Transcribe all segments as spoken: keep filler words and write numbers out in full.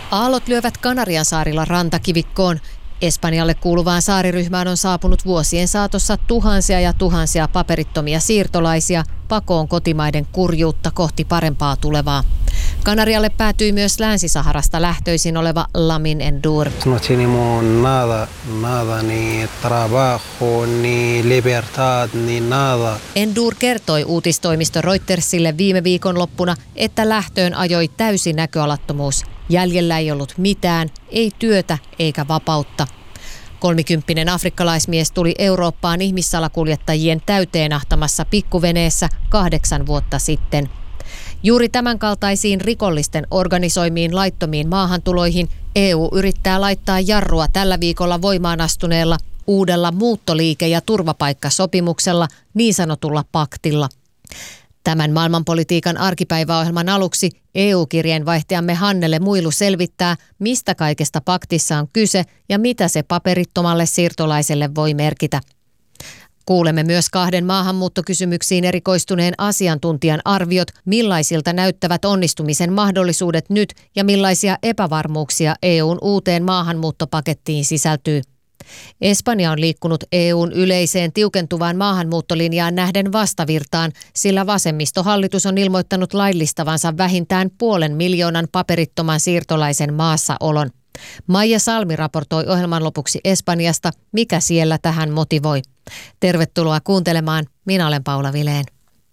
Aallot lyövät Kanariansaarilla rantakivikkoon. Espanjalle kuuluvaan saariryhmään on saapunut vuosien saatossa tuhansia ja tuhansia paperittomia siirtolaisia pakoon kotimaiden kurjuutta kohti parempaa tulevaa. Kanarialle päätyi myös Länsi-Saharasta lähtöisin oleva Lamin Endur. No tenemos nada, nada, ni trabajo, ni libertad, ni nada. Endur kertoi uutistoimisto Reutersille viime viikonloppuna, että lähtöön ajoi täysi näköalattomuus. Jäljellä ei ollut mitään, ei työtä eikä vapautta. Kolmikymppinen afrikkalaismies tuli Eurooppaan ihmissalakuljettajien täyteen ahtamassa pikkuveneessä kahdeksan vuotta sitten. Juuri tämänkaltaisiin rikollisten organisoimiin laittomiin maahantuloihin E U yrittää laittaa jarrua tällä viikolla voimaan astuneella uudella muuttoliike- ja turvapaikkasopimuksella, niin sanotulla paktilla. Tämän maailmanpolitiikan arkipäiväohjelman aluksi E U-kirjeenvaihtajamme Hannele Muilu selvittää, mistä kaikesta paktissa on kyse ja mitä se paperittomalle siirtolaiselle voi merkitä. Kuulemme myös kahden maahanmuuttokysymyksiin erikoistuneen asiantuntijan arviot, millaisilta näyttävät onnistumisen mahdollisuudet nyt ja millaisia epävarmuuksia E U:n uuteen maahanmuuttopakettiin sisältyy. Espanja on liikkunut E U:n yleiseen tiukentuvaan maahanmuuttolinjaan nähden vastavirtaan, sillä vasemmistohallitus on ilmoittanut laillistavansa vähintään puolen miljoonan paperittoman siirtolaisen maassaolon. Maija Salmi raportoi ohjelman lopuksi Espanjasta, mikä siellä tähän motivoi. Tervetuloa kuuntelemaan. Minä olen Paula Vileen.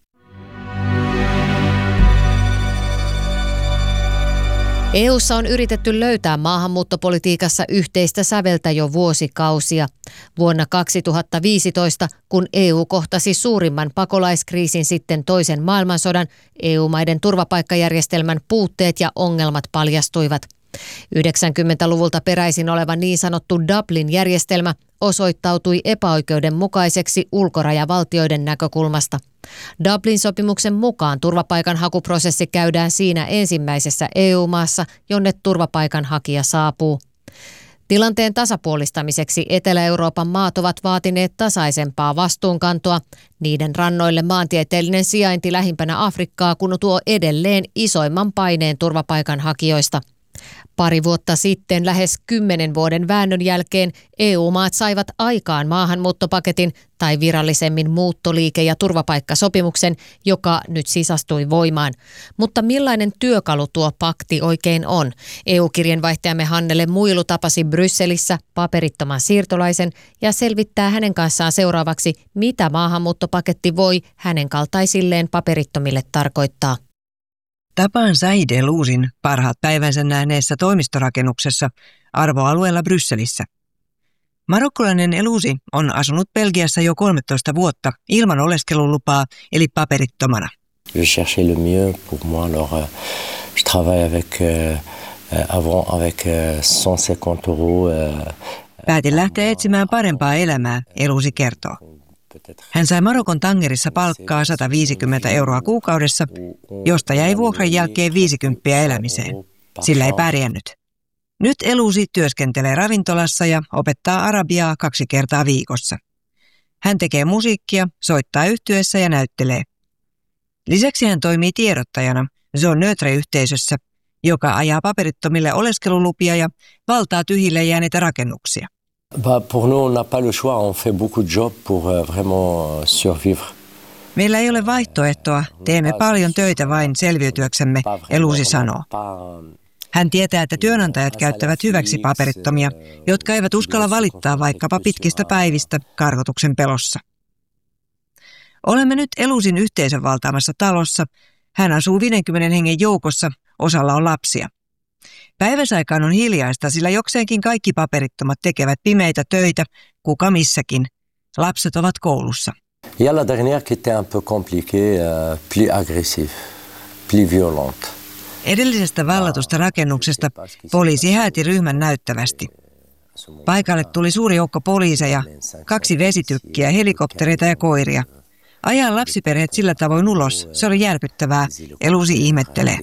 E U:ssa on yritetty löytää maahanmuuttopolitiikassa yhteistä säveltä jo vuosikausia. Vuonna kaksituhattaviisitoista, kun E U kohtasi suurimman pakolaiskriisin sitten toisen maailmansodan, E U-maiden turvapaikkajärjestelmän puutteet ja ongelmat paljastuivat. yhdeksänkymmentäluvulta peräisin oleva niin sanottu Dublin-järjestelmä osoittautui epäoikeudenmukaiseksi ulkorajavaltioiden näkökulmasta. Dublin-sopimuksen mukaan turvapaikanhakuprosessi käydään siinä ensimmäisessä E U-maassa, jonne turvapaikanhakija saapuu. Tilanteen tasapuolistamiseksi Etelä-Euroopan maat ovat vaatineet tasaisempaa vastuunkantoa. Niiden rannoille maantieteellinen sijainti lähimpänä Afrikkaa kun tuo edelleen isoimman paineen turvapaikanhakijoista. Pari vuotta sitten, lähes kymmenen vuoden väännön jälkeen, E U-maat saivat aikaan maahanmuuttopaketin tai virallisemmin muuttoliike- ja turvapaikkasopimuksen, joka nyt siis astui voimaan. Mutta millainen työkalu tuo pakti oikein on? E U-kirjeenvaihtajamme Hannele Muilu tapasi Brysselissä paperittoman siirtolaisen ja selvittää hänen kanssaan seuraavaksi, mitä maahanmuuttopaketti voi hänen kaltaisilleen paperittomille tarkoittaa. Tapaan Said El-Usin parhaat päivänsä nähneessä toimistorakennuksessa arvoalueella Brysselissä. Marokkolainen El-Usi on asunut Belgiassa jo kolmetoista vuotta ilman oleskelulupaa eli paperittomana. Je cherchais le mieux pour moi, alors je travaille avec avant avec cent cinquante euros. Päätin lähteä etsimään parempaa elämää, El-Usi kertoo. Hän sai Marokon Tangerissa palkkaa sata viisikymmentä euroa kuukaudessa, josta jäi vuokran jälkeen viisikymmentä elämiseen. Sillä ei pärjännyt. Nyt El-Usi työskentelee ravintolassa ja opettaa arabiaa kaksi kertaa viikossa. Hän tekee musiikkia, soittaa yhtyeessä ja näyttelee. Lisäksi hän toimii tiedottajana Zone Neutre-yhteisössä, joka ajaa paperittomille oleskelulupia ja valtaa tyhjille jääneitä rakennuksia. Bah, pour nous, on n'a pas le choix. On fait beaucoup de jobs pour euh, vraiment survivre. Meillä ei ole vaihtoehtoa. Teemme paljon töitä vain selviytyäksemme, El-Usi sanoo. Hän tietää, että työnantajat käyttävät hyväksi paperittomia, jotka eivät uskalla valittaa vaikkapa pitkistä päivistä karkotuksen pelossa. Olemme nyt El-Usin yhteisön valtaamassa talossa. Hän asuu viidenkymmenen hengen joukossa, osalla on lapsia. Päiväsaikaan on hiljaista, sillä jokseenkin kaikki paperittomat tekevät pimeitä töitä, kuka missäkin. Lapset ovat koulussa. Ja la dernière qui était un peu compliquée, plus agressive, plus violente. Edellisestä vallatusta rakennuksesta poliisi hääti ryhmän näyttävästi. Paikalle tuli suuri joukko poliiseja, kaksi vesitykkiä, helikoptereita ja koiria. Ajaa lapsiperheet sillä tavoin ulos, se oli järkyttävää, El-Usi ihmettelee.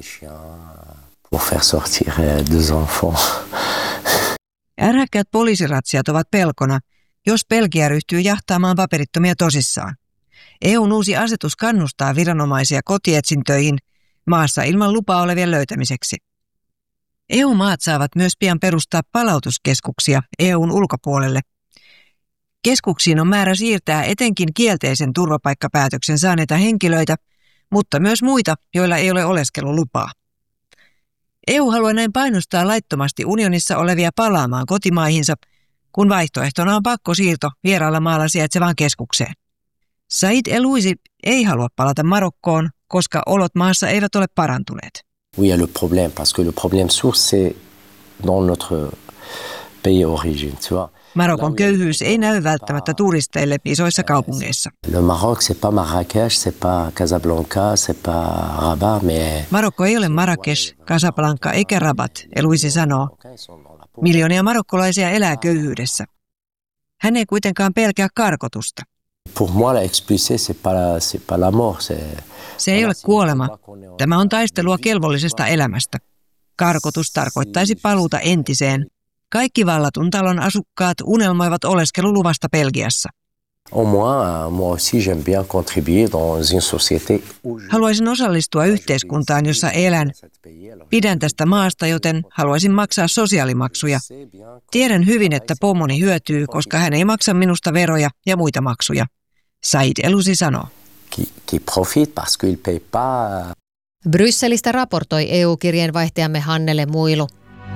Ärhäkkäät poliisiratsiat ovat pelkona, jos Belgia ryhtyy jahtaamaan paperittomia tosissaan. E U:n uusi asetus kannustaa viranomaisia kotietsintöihin maassa ilman lupaa olevien löytämiseksi. E U-maat saavat myös pian perustaa palautuskeskuksia E U:n ulkopuolelle. Keskuksiin on määrä siirtää etenkin kielteisen turvapaikkapäätöksen saaneita henkilöitä, mutta myös muita, joilla ei ole oleskelulupaa. E U haluaa näin painostaa laittomasti unionissa olevia palaamaan kotimaihinsa, kun vaihtoehtona on pakkosiirto vieraalla maalla sijaitsevaan keskukseen. Said Elouzi ei halua palata Marokkoon, koska olot maassa eivät ole parantuneet. Oui, il y a le problème, parce que le problème source, c'est dans notre pays d'origine, tu vois. Marokon köyhyys ei näy välttämättä turisteille isoissa kaupungeissa. Le Maroc, c'est pas Marrakech, c'est pas Casablanca, c'est pas Rabat, mais... Marokko ei ole Marrakech, Casablanca eikä Rabat, Elouzi sanoo. Miljoonia marokkolaisia elää köyhyydessä. Hän ei kuitenkaan pelkää karkotusta. Pour moi, la expulsée, c'est pas la, c'est pas la mort, c'est... Se ei ole kuolema. Tämä on taistelua kelvollisesta elämästä. Karkotus tarkoittaisi paluuta entiseen. Kaikki vallatun talon asukkaat unelmoivat oleskeluluvasta Belgiassa. Au moins, moi aussi, j'aime bien contribuer dans une société. Haluaisin osallistua yhteiskuntaan, jossa elän. Pidän tästä maasta, joten haluaisin maksaa sosiaalimaksuja. Tiedän hyvin, että pomoni hyötyy, koska hän ei maksa minusta veroja ja muita maksuja. Said Elouzi sanoo. Qui, qui profite parce qu'il paye pas. Brysselistä raportoi E U-kirjeenvaihtajamme Hannele Muilu.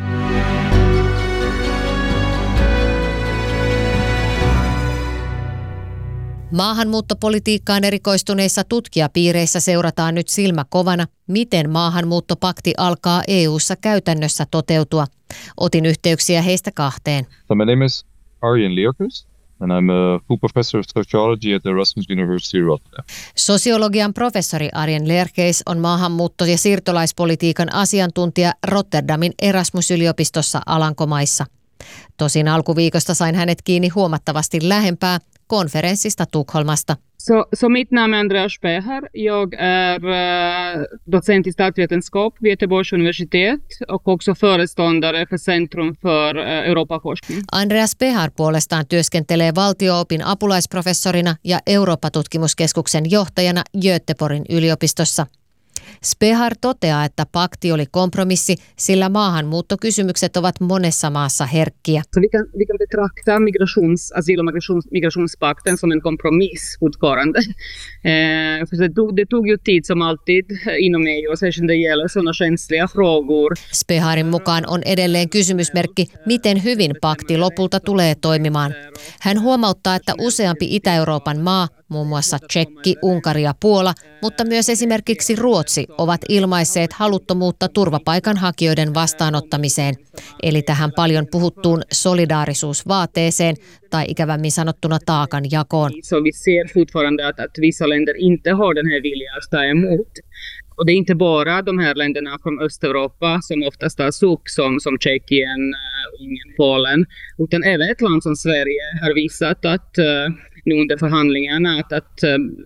Maahanmuuttopolitiikkaan erikoistuneissa tutkijapiireissä seurataan nyt silmä kovana, miten maahanmuuttopakti alkaa E U:ssa käytännössä toteutua. Otin yhteyksiä heistä kahteen. So my name is Arjen Leerkes and I'm a full professor of sociology at the Erasmus University Rotterdam. Sosiologian professori Arjen Leerkes on maahanmuutto- ja siirtolaispolitiikan asiantuntija Rotterdamin Erasmus-yliopistossa Alankomaissa. Tosin alkuviikosta sain hänet kiinni huomattavasti lähempää konferenssista Tukholmasta. Så, så mitt namn är Andreas Speher. Jag är uh, docent i statsvetenskap vid Göteborgs universitet och också föreståndare för Centrum för uh, Europaforskning. Andreas Speher puolestaan työskentelee valtio-opin apulaisprofessorina ja Eurooppa-tutkimuskeskuksen johtajana Göteborgin yliopistossa. Speher toteaa, että pakti oli kompromissi, sillä maahanmuuttokysymykset ovat monessa maassa herkkiä. Så vi kan, vi kan betrakta migrations, asyl- och migrations, migrationspakten som en kompromiss fortfarande. Eh, för det, tog, det tog ju tid som alltid inom E U, särskilt det gäller sådana känsliga frågor. Speherin mukaan on edelleen kysymysmerkki, miten hyvin pakti lopulta tulee toimimaan. Hän huomauttaa, että useampi Itä-Euroopan maa, muun muassa Tšekki, Unkari ja Puola, mutta myös esimerkiksi Ruotsi, ovat ilmaisseet haluttomuutta turvapaikanhakijoiden vastaanottamiseen, eli tähän paljon puhuttuun solidaarisuusvaateeseen tai ikävämmin sanottuna taakan jakoon. Så vi ser fortfarande att, att vissa länder inte har den här viljan att ta emot. Och det är inte bara de här länderna från Östeuropa som oftast tas upp som, som Tjeckien, Ungern, Polen, utan även ett land som Sverige har visat att nu under förhandlingarna att, att